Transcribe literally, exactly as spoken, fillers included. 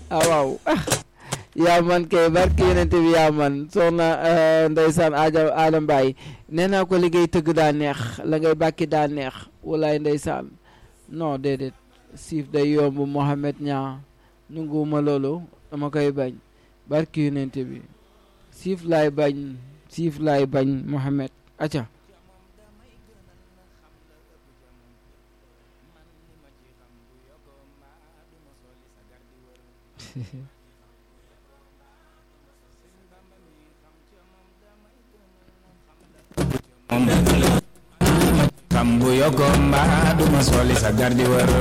ah waaw yaa man kay barki yeneen bi yaa man soxna ndeysaan Adja Adama Mbaye nee naa ko liggéey tëgg daa neex la ngay bàkki daa neex walaay ndeysaan non déedéet siif day yomb Mohamed ñaa nunguma loolu dama koy bañ barki yeneen bi siif laay bañ siif laay bañ Mohamed acca kambu yoko mbaa duma soli sa gardi wër